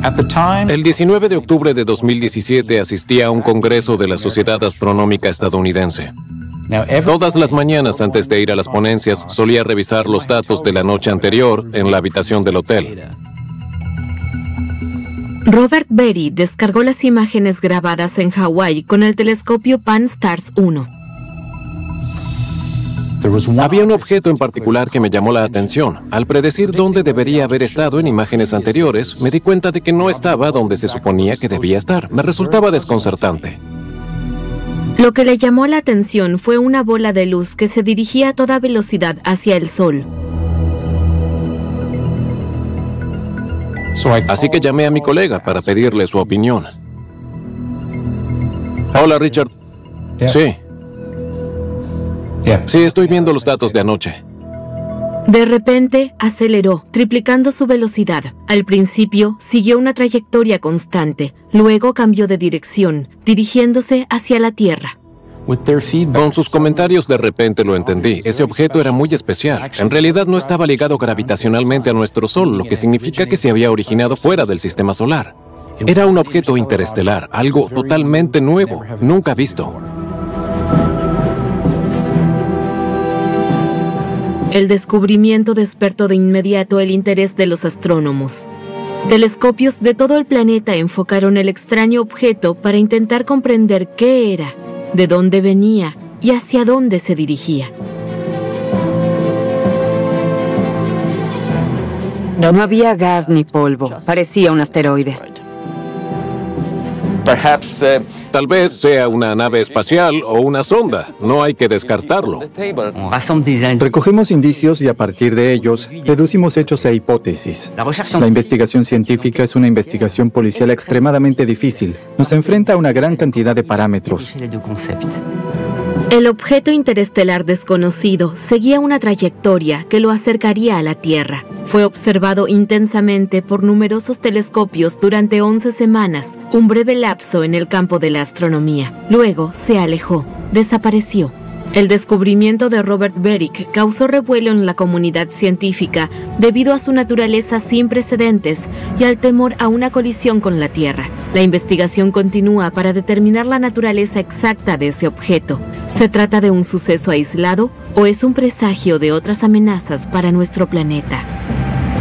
El 19 de octubre de 2017 asistí a un congreso de la Sociedad Astronómica Estadounidense. Todas las mañanas antes de ir a las ponencias solía revisar los datos de la noche anterior en la habitación del hotel. Robert Beery descargó las imágenes grabadas en Hawái con el telescopio Pan-STARRS 1. Había un objeto en particular que me llamó la atención. Al predecir dónde debería haber estado en imágenes anteriores, me di cuenta de que no estaba donde se suponía que debía estar. Me resultaba desconcertante. Lo que le llamó la atención fue una bola de luz que se dirigía a toda velocidad hacia el Sol. Así que llamé a mi colega para pedirle su opinión. Hola, Richard. Sí. Sí, estoy viendo los datos de anoche. De repente, aceleró, triplicando su velocidad. Al principio, siguió una trayectoria constante. Luego cambió de dirección, dirigiéndose hacia la Tierra. Con sus comentarios de repente lo entendí. Ese objeto era muy especial. En realidad no estaba ligado gravitacionalmente a nuestro Sol, lo que significa que se había originado fuera del sistema solar. Era un objeto interestelar, algo totalmente nuevo, nunca visto. El descubrimiento despertó de inmediato el interés de los astrónomos. Telescopios de todo el planeta enfocaron el extraño objeto para intentar comprender qué era, de dónde venía y hacia dónde se dirigía. No había gas ni polvo, parecía un asteroide. Tal vez sea una nave espacial o una sonda. No hay que descartarlo. Recogemos indicios y a partir de ellos deducimos hechos e hipótesis. La investigación científica es una investigación policial extremadamente difícil. Nos enfrenta a una gran cantidad de parámetros. El objeto interestelar desconocido seguía una trayectoria que lo acercaría a la Tierra. Fue observado intensamente por numerosos telescopios durante 11 semanas, un breve lapso en el campo de la astronomía. Luego se alejó, desapareció. El descubrimiento de Robert Beery causó revuelo en la comunidad científica debido a su naturaleza sin precedentes y al temor a una colisión con la Tierra. La investigación continúa para determinar la naturaleza exacta de ese objeto. ¿Se trata de un suceso aislado o es un presagio de otras amenazas para nuestro planeta?